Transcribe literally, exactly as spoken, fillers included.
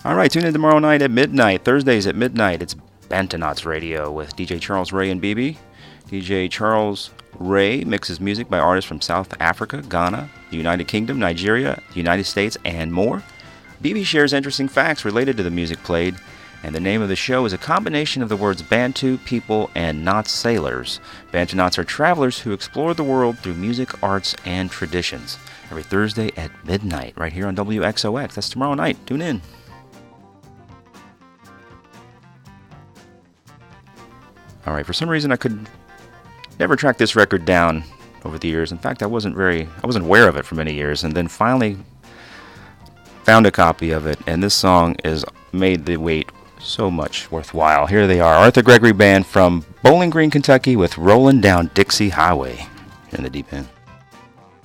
All right, tune in tomorrow night at midnight. Thursdays at midnight. It's Bantanauts Radio with D J Charles Ray and B B. D J Charles Ray mixes music by artists from South Africa, Ghana, the United Kingdom, Nigeria, the United States, and more. B B shares interesting facts related to the music played, and the name of the show is a combination of the words Bantu, people, and Not Sailors. Bantanauts are travelers who explore the world through music, arts, and traditions. Every Thursday at midnight, right here on W X O X. That's tomorrow night. Tune in. All right, for some reason I could never track this record down over the years. In fact, I wasn't very, I wasn't aware of it for many years, and then finally found a copy of it, and this song has made the wait so much worthwhile. Here they are, Arthur Gregory Band from Bowling Green, Kentucky with Rolling Down Dixie Highway in the deep end.